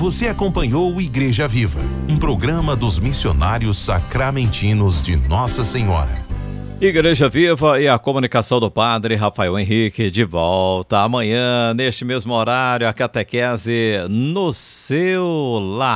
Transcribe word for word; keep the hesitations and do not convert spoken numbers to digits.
Você acompanhou o Igreja Viva, um programa dos missionários sacramentinos de Nossa Senhora. Igreja Viva e a comunicação do Padre Rafael Henrique de volta amanhã, neste mesmo horário, a catequese no seu lar.